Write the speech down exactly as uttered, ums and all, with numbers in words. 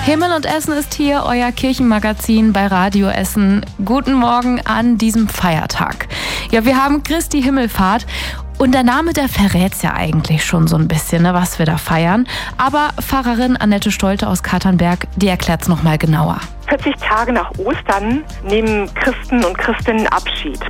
Himmel und Essen ist hier, euer Kirchenmagazin bei Radio Essen. Guten Morgen an diesem Feiertag. Ja, wir haben Christi Himmelfahrt. Und der Name, der verrät's ja eigentlich schon so ein bisschen, ne, was wir da feiern. Aber Pfarrerin Annette Stolte aus Katernberg, die erklärt's noch mal genauer. vierzig Tage nach Ostern nehmen Christen und Christinnen Abschied.